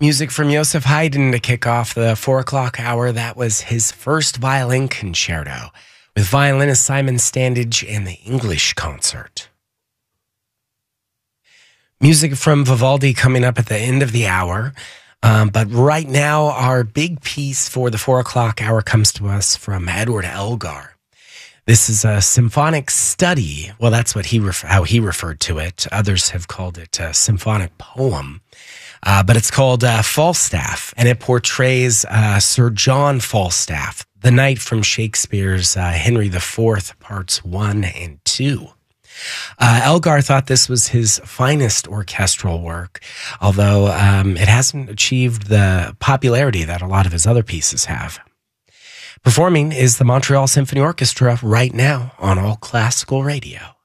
Music from Joseph Haydn to kick off the 4 o'clock hour. That was his first violin concerto with violinist Simon Standage and the English Concert. Music from Vivaldi coming up at the end of the hour. But right now, our big piece for the 4 o'clock hour comes to us from Edward Elgar. This is a symphonic study. Well, that's what how he referred to it. Others have called it a symphonic poem. But it's called Falstaff, and it portrays Sir John Falstaff, the knight from Shakespeare's Henry IV, parts 1 and 2. Elgar thought this was his finest orchestral work, although it hasn't achieved the popularity that a lot of his other pieces have. Performing is the Montreal Symphony Orchestra right now on All Classical Radio.